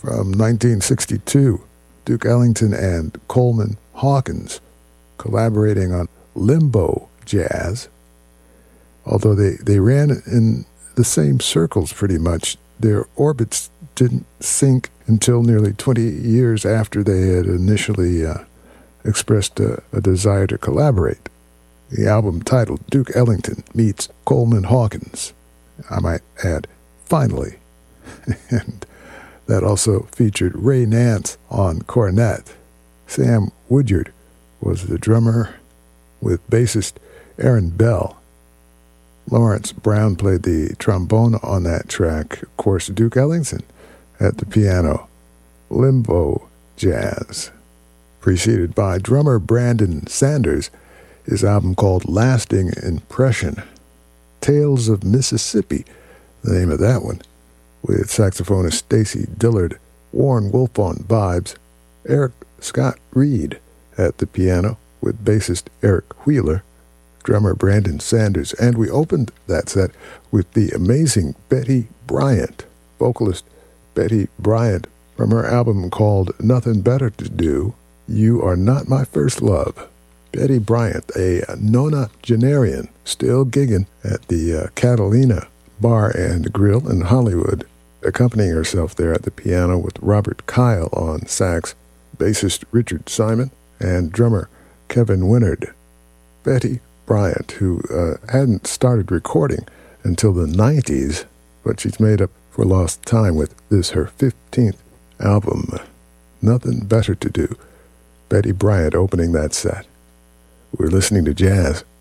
From 1962, Duke Ellington and Coleman Hawkins collaborating on Limbo Jazz. Although they ran in the same circles pretty much, their orbits didn't sync until nearly 20 years after they had initially expressed a desire to collaborate. The album titled Duke Ellington Meets Coleman Hawkins. I might add, finally. And that also featured Ray Nance on cornet. Sam Woodyard was the drummer, with bassist Aaron Bell. Lawrence Brown played the trombone on that track. Of course, Duke Ellington at the piano. Limbo Jazz. Preceded by drummer Brandon Sanders, his album called Lasting Impression. Tales of Mississippi, the name of that one, with saxophonist Stacy Dillard, Warren Wolf on vibes, Eric Scott Reed at the piano, with bassist Eric Wheeler, drummer Brandon Sanders, and we opened that set with the amazing Betty Bryant, vocalist Betty Bryant, from her album called Nothing Better to Do, You Are Not My First Love. Betty Bryant, a nonagenarian, still gigging at the Catalina Bar and Grill in Hollywood, accompanying herself there at the piano with Robert Kyle on sax, bassist Richard Simon, and drummer Kevin Winard. Betty Bryant, who hadn't started recording until the 90s, but she's made up for lost time with this, her 15th album, Nothing Better to Do. Betty Bryant opening that set. We're listening to jazz